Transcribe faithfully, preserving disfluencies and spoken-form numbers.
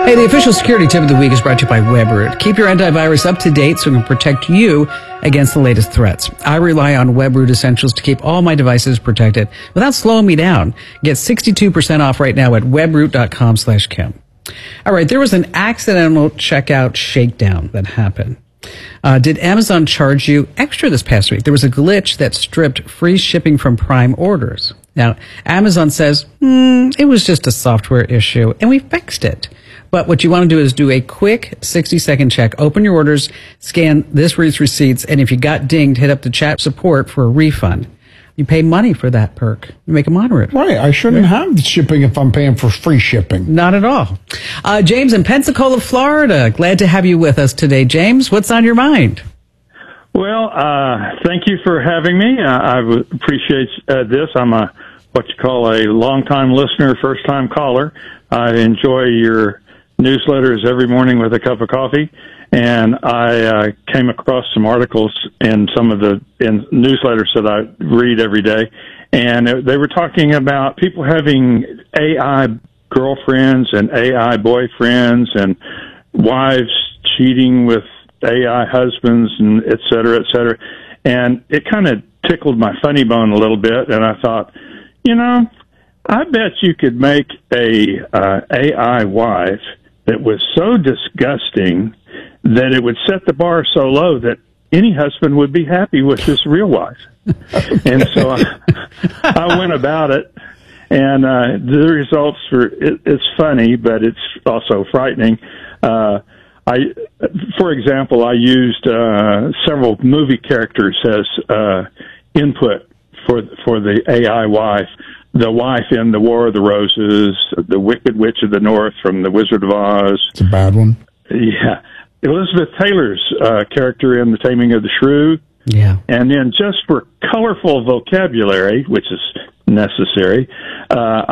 Hey, the official security tip of the week is brought to you by WebRoot. Keep your antivirus up to date so it can protect you against the latest threats. I rely on WebRoot Essentials to keep all my devices protected without slowing me down. Get sixty-two percent off right now at webroot.com slash Kim. All right, there was an accidental checkout shakedown that happened. Uh, did Amazon charge you extra this past week? There was a glitch that stripped free shipping from Prime orders. Now, Amazon says, hmm, it was just a software issue, and we fixed it. But what you want to do is do a quick sixty-second check. Open your orders, scan this week's receipts, and if you got dinged, hit up the chat support for a refund. You pay money for that perk. You make a moderate. Right. I shouldn't yeah. have shipping if I'm paying for free shipping. Not at all. Uh, James in Pensacola, Florida. Glad to have you with us today. James, what's on your mind? Well, uh, thank you for having me. Uh, I would appreciate uh, this. I'm a what you call a long-time listener, first-time caller. I enjoy your newsletters every morning with a cup of coffee, and I uh, came across some articles in some of the in newsletters that I read every day, and they were talking about people having A I girlfriends and A I boyfriends and wives cheating with A I husbands and et cetera, et cetera. And it kind of tickled my funny bone a little bit, and I thought, you know, I bet you could make a uh, A I wife that was so disgusting that it would set the bar so low that any husband would be happy with his real wife. And so I, I went about it, and uh, the results were, it, it's funny, but it's also frightening. Uh, I, for example, I used uh, several movie characters as uh, input for for the A I wife. The wife in The War of the Roses, the Wicked Witch of the North from The Wizard of Oz. It's a bad one. Yeah. Elizabeth Taylor's uh, character in The Taming of the Shrew. Yeah. And then just for colorful vocabulary, which is necessary, uh,